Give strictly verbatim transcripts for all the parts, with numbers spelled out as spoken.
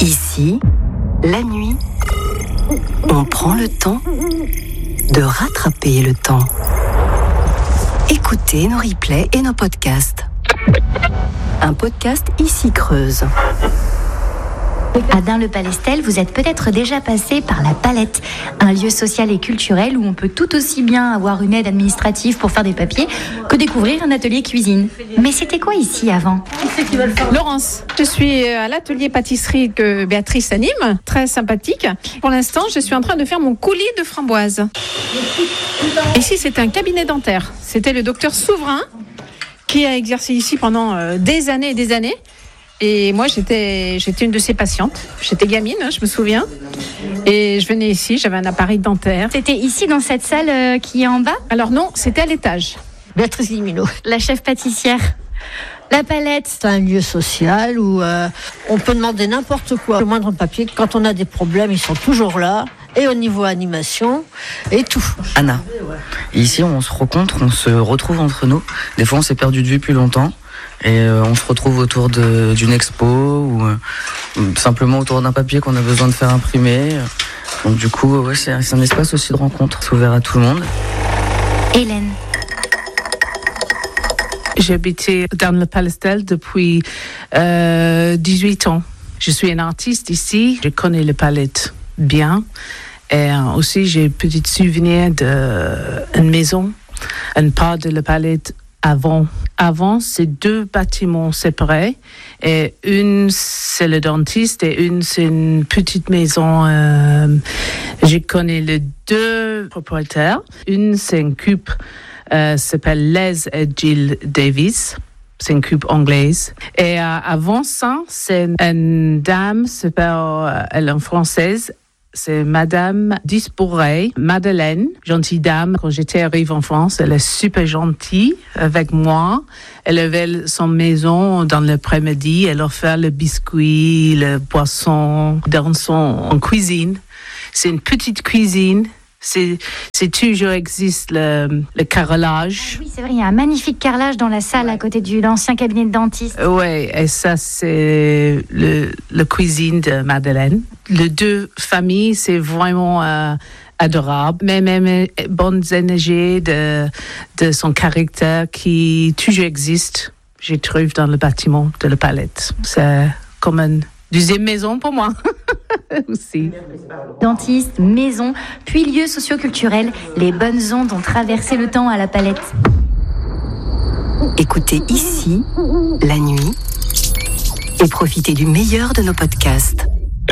Ici, la nuit, on prend le temps de rattraper le temps. Écoutez nos replays et nos podcasts. Un podcast Ici Creuse. À Dun-le-Palestel, vous êtes peut-être déjà passé par la Palette, un lieu social et culturel où on peut tout aussi bien avoir une aide administrative pour faire des papiers que découvrir un atelier cuisine. Mais c'était quoi ici avant ? Laurence, je suis à l'atelier pâtisserie que Béatrice anime, très sympathique. Pour l'instant, je suis en train de faire mon coulis de framboise. Ici, c'est un cabinet dentaire. C'était le docteur Souverain qui a exercé ici pendant des années et des années. Et moi, j'étais, j'étais une de ses patientes. J'étais gamine, hein, je me souviens. Et je venais ici, j'avais un appareil dentaire. C'était ici, dans cette salle euh, qui est en bas ? Alors non, c'était à l'étage. Béatrice Limino. La chef pâtissière. La Palette. C'est un lieu social où euh, on peut demander n'importe quoi. Le moindre papier, quand on a des problèmes, ils sont toujours là. Et au niveau animation, et tout. Anna. Ici, on se rencontre, on se retrouve entre nous. Des fois, on s'est perdu de vue depuis longtemps. Et euh, on se retrouve autour de, d'une expo ou euh, simplement autour d'un papier qu'on a besoin de faire imprimer. Donc du coup, ouais, c'est, c'est un espace aussi de rencontre, c'est ouvert à tout le monde. Hélène. J'ai habité dans le Palestel depuis euh, dix-huit ans. Je suis une artiste ici, je connais le Palette bien. Et aussi, j'ai un petit souvenir d'une maison, une part de le Palette avant. Avant, c'est deux bâtiments séparés. Et une, c'est le dentiste et une, c'est une petite maison. Euh, je connais les deux propriétaires. Une, c'est une coupe, euh, s'appelle Les et Jill Davis. C'est une coupe anglaise. Et euh, avant ça, c'est une dame, s'appelle, elle est française. C'est Madame Disbourey, Madeleine, gentille dame. Quand j'étais arrivée en France, elle est super gentille avec moi. Elle avait son maison dans l'après-midi. Elle offrait le biscuit, le poisson dans son cuisine. C'est une petite cuisine. C'est, c'est toujours existe le, le carrelage. Ah oui, c'est vrai, il y a un magnifique carrelage dans la salle à côté de l'ancien cabinet de dentiste. Oui, et ça, c'est le, le cuisine de Madeleine. Les deux familles, c'est vraiment euh, adorable. Mais même bonnes énergies de, de son caractère qui toujours existe, je trouve, dans le bâtiment de la Palette. C'est comme une deuxième maison pour moi. Aussi. Dentiste, maison, puis lieu socio-culturel, les bonnes ondes ont traversé le temps à la Palette. Écoutez Ici, la nuit, et profitez du meilleur de nos podcasts.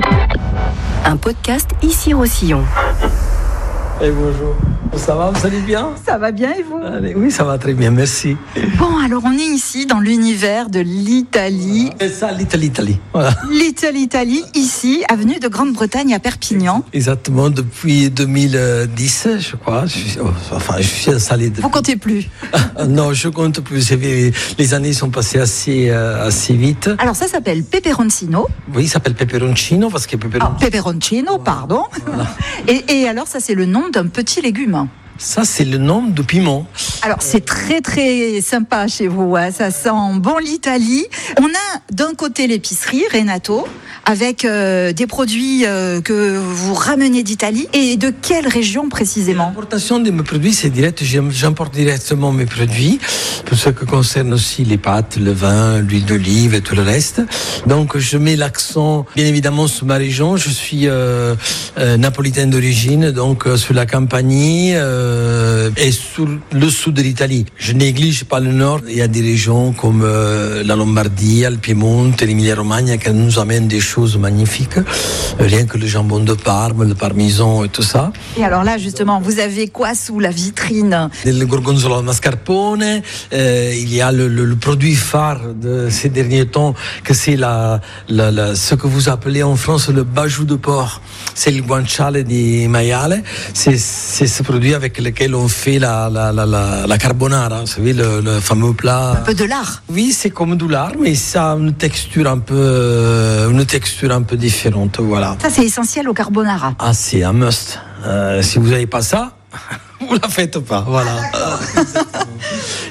Un podcast Ici Roussillon. Et bonjour, ça va, vous allez bien ? Ça va bien et vous ? Allez, oui, ça va très bien, merci. Bon, alors on est ici dans l'univers de l'Italie. C'est ça, l'Italie, Italie. Voilà. L'Italie, Italie, ici, avenue de Grande-Bretagne à Perpignan. Exactement, depuis deux mille dix, je crois. Je suis, enfin, je suis installé depuis... Vous comptez plus ? Non, je compte plus. Les années sont passées assez, assez vite. Alors ça s'appelle peperoncino. Oui, ça s'appelle peperoncino parce que peperoncino... Ah, peperoncino, pardon. Voilà. et, et alors ça, c'est le nom d'un petit légume. Ça, c'est le nom de piment. Alors, c'est très, très sympa chez vous. Hein. Ça sent bon l'Italie. On a d'un côté l'épicerie, Renato, avec euh, des produits euh, que vous ramenez d'Italie. Et de quelle région précisément ? L'importation de mes produits, c'est direct. J'importe directement mes produits. Pour ce qui concerne aussi les pâtes, le vin, l'huile d'olive et tout le reste. Donc, je mets l'accent, bien évidemment, sur ma région. Je suis euh, euh, napolitain d'origine, donc euh, sur la Campanie. Euh, et sur le sud de l'Italie. Je néglige pas le nord. Il y a des régions comme euh, la Lombardie, le Piémont, l'Emilia-Romagna qui nous amènent des choses magnifiques. Rien que le jambon de Parme, le parmesan et tout ça. Et alors là, justement, vous avez quoi sous la vitrine ? Le gorgonzola al mascarpone. Euh, il y a le, le, le produit phare de ces derniers temps, que c'est la, la, la, ce que vous appelez en France le bajou de porc. C'est le guanciale di maiale. C'est, c'est ce produit avec lequel on fait la, la, la, la, la carbonara, vous savez, le, le fameux plat. Un peu de lard. Oui, c'est comme du lard, mais ça a une texture un peu, une texture un peu différente, voilà. Ça, c'est essentiel au carbonara. Ah, c'est un must. Euh, si vous n'avez pas ça, vous la faites pas, voilà.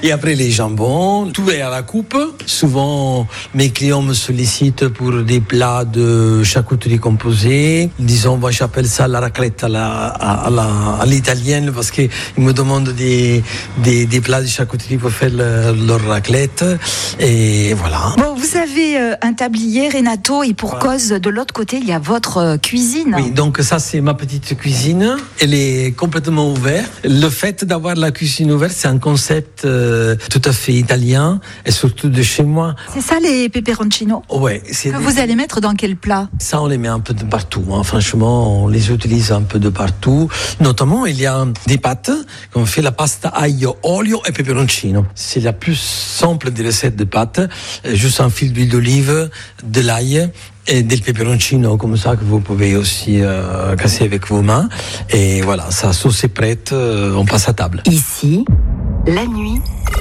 Et après les jambons, tout est à la coupe. Souvent, mes clients me sollicitent pour des plats de charcuterie composée. Disons, moi j'appelle ça la raclette à, la, à, la, à l'italienne parce qu'ils me demandent des, des, des plats de charcuterie pour faire le, leur raclette. Et voilà. Bon, vous avez euh, un tablier, Renato, et pour voilà. cause, de l'autre côté, il y a votre euh, cuisine. Oui, donc ça c'est ma petite cuisine. Elle est complètement ouverte. Le fait d'avoir la cuisine ouverte, c'est un concept euh, tout à fait italien et surtout de chez moi. C'est ça les peperoncino? Ouais. C'est que des... vous allez mettre dans quel plat? Ça, on les met un peu de partout. Hein. Franchement, on les utilise un peu de partout. Notamment, il y a des pâtes qu'on fait la pasta aglio, olio et peperoncino. C'est la plus simple des recettes de pâtes. Juste un fil d'huile d'olive, de l'ail et del peperoncino comme ça que vous pouvez aussi euh, casser avec vos mains. Et voilà, sa sauce est prête, euh, on passe à table. Ici, la nuit,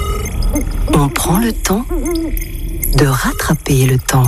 on prend le temps de rattraper le temps.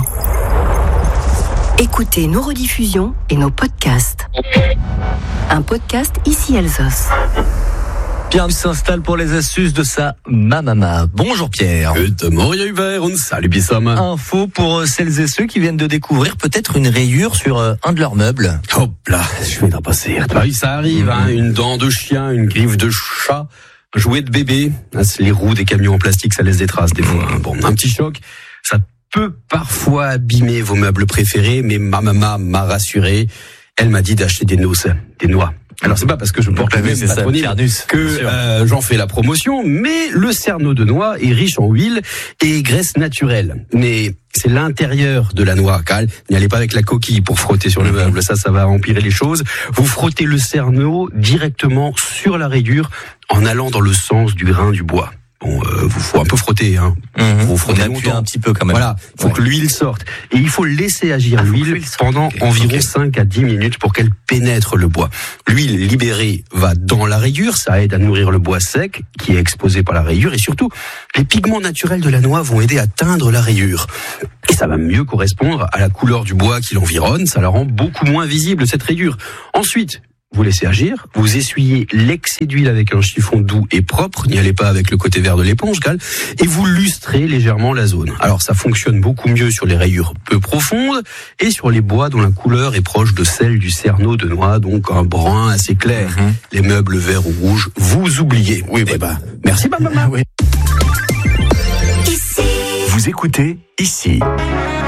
Écoutez nos rediffusions et nos podcasts. Un podcast Ici Alsace. Pierre s'installe pour les astuces de sa mamama. Bonjour Pierre. Salut Bissam. Info pour celles et ceux qui viennent de découvrir peut-être une rayure sur un de leurs meubles. Hop là, je vais d'en passer. Oui, ça arrive, hein, une dent de chien, une griffe de chat, un jouet de bébé. Les roues des camions en plastique, ça laisse des traces des fois. Bon, un petit choc, ça peut parfois abîmer vos meubles préférés, mais ma maman m'a rassuré. Elle m'a dit d'acheter des noix, des noix. Alors c'est pas parce que je porte le même patronyme que euh, j'en fais la promotion, mais le cerneau de noix est riche en huile et graisse naturelle. Mais c'est l'intérieur de la noix, cal. N'y allez pas avec la coquille pour frotter sur le meuble, ça, ça va empirer les choses. Vous frottez le cerneau directement sur la rayure en allant dans le sens du grain du bois. Bon, euh, vous faut un peu frotter, hein. Mmh, vous frottez un petit peu quand même. Voilà, il faut ouais. que l'huile sorte. Et il faut laisser agir ah, l'huile pendant okay. environ okay. cinq à dix minutes pour qu'elle pénètre le bois. L'huile libérée va dans la rayure, ça aide à nourrir le bois sec qui est exposé par la rayure et surtout, les pigments naturels de la noix vont aider à teindre la rayure. Et ça va mieux correspondre à la couleur du bois qui l'environne, ça la rend beaucoup moins visible cette rayure. Ensuite, vous laissez agir, vous essuyez l'excès d'huile avec un chiffon doux et propre, n'y allez pas avec le côté vert de l'éponge, gal, et vous lustrez légèrement la zone. Alors ça fonctionne beaucoup mieux sur les rayures peu profondes et sur les bois dont la couleur est proche de celle du cerneau de noix, donc un brun assez clair. Mmh. Les meubles verts ou rouges, vous oubliez. Oui, eh ben, merci ma maman. Oui. Ici. Vous écoutez Ici.